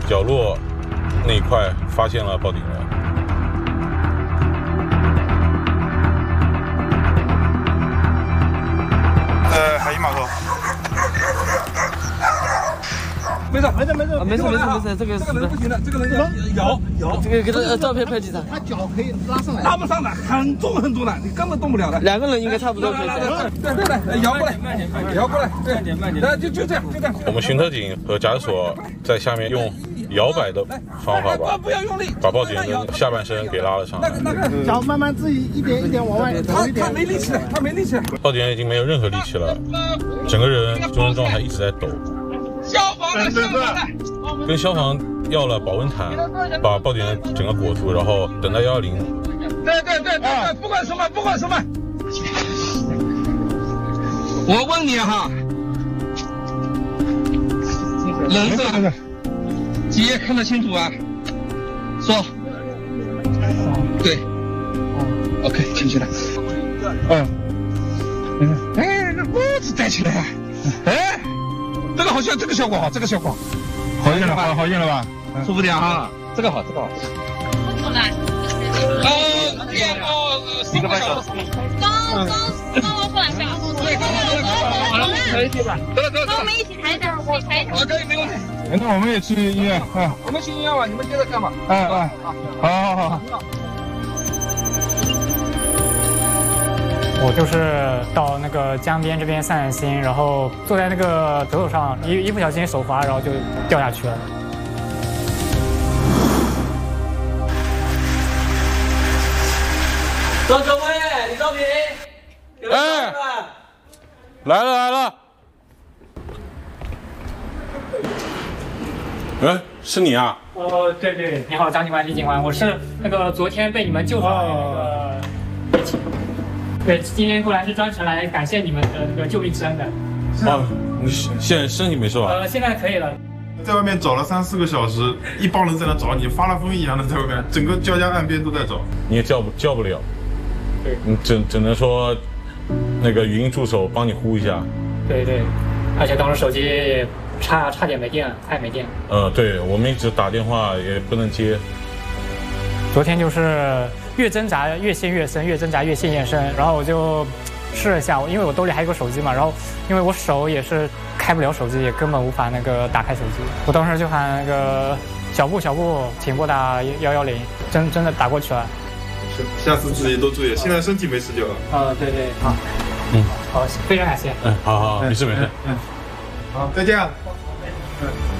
角落那一块发现了报警人。 海怡码头。 没事， 这个人不行的，这个人有， 这个给他照片拍几张？ 他脚可以拉上来，拉不上来，很重的，你根本动不了的。 2个人应该差不多可以。 对，摇过来，摇过来，对，慢点，就这样。 我们巡特警和甲所在下面用摇摆的方法不要用力， 把报警人的下半身给拉了上来。 脚慢慢自己一点一点往外投一点。 他没力气了， 报警人已经没有任何力气了，整个人精神状态一直在抖。 消防的， 跟消防要了保温毯，把报警人整个裹住，然后等待110。 对，不管什么。我问你哈，人色几页看得清楚啊？说，对 ，OK， 进去了。哎，那脖子带起来啊，哎。 这个好像这个效果好，好一点了吧？好一点了吧？舒服点哈，这个好。不出来。1个半小时。刚我过来下。好了，可以吧？走了。跟我们一起抬点，我抬。可以，没问题。 那我们也去医院啊。 我们去医院吧，你们接着干吧。 好。 我就是到那个江边这边散散心，然后坐在那个走手上，一不小心手滑，然后就掉下去了。 张小辉，李兆平， 哎，来了。哎，是你啊？ 对，你好，张警官、李警官，我是那个昨天被你们救出来的那个。 对，今天过来是专程来感谢你们的那个救命之恩的。 你现在身体没事吧？ 现在可以了。 在外面找了3、4个小时，一帮人在那找你，发了疯一样的在外面，整个焦家岸边都在找。 你也叫不了。对，你只能说那个语音助手帮你呼一下。对，而且当时手机也差点没电，快没电。对，我们一直打电话也不能接。昨天就是越挣扎越陷越深，越挣扎越陷越深。然后我就试了一下，因为我兜里还有个手机嘛，然后因为我手也是开不了手机，也根本无法那个打开手机。我当时就喊那个小布，请拨打110，真的打过去了。 下次自己多注意，现在身体没事就好。 对，好，好，非常感谢。 好，没事。 好，再见。